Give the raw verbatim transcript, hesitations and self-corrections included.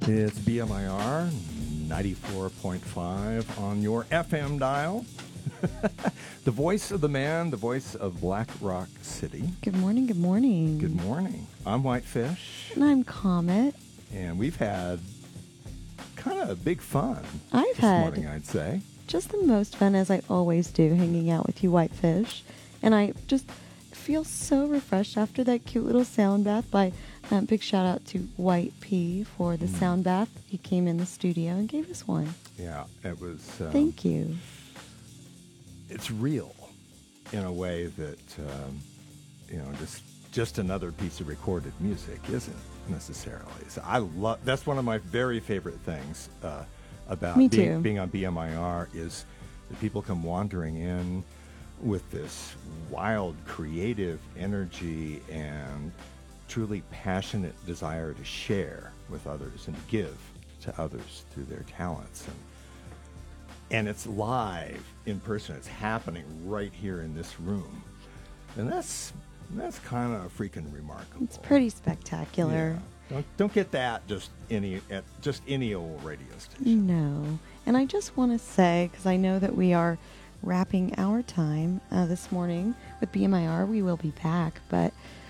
It's B M I R ninety-four point five on your F M dial. The voice of the man, the voice of Black Rock City. Good morning, good morning. Good morning. I'm Whitefish. And I'm Comet. And we've had kind of big fun I've this had morning, I'd say. just the most fun, as I always do, hanging out with you, Whitefish. And I just feel so refreshed after that cute little sound bath. By um, big shout out to White P for the Mm. sound bath. He came in the studio and gave us one. Yeah, it was... Um, Thank you. It's real in a way that, um, you know, just just another piece of recorded music isn't necessarily. So I love, that's one of my very favorite things uh, about Me being, too. being on B M I R is that people come wandering in with this wild creative energy and truly passionate desire to share with others and to give to others through their talents. And And it's live in person. It's happening right here in this room. And that's that's kind of freaking remarkable. It's pretty spectacular. Yeah. Don't, don't get that just any at just any old radio station. No. And I just want to say, because I know that we are wrapping our time uh, this morning with B M I R, we will be back, but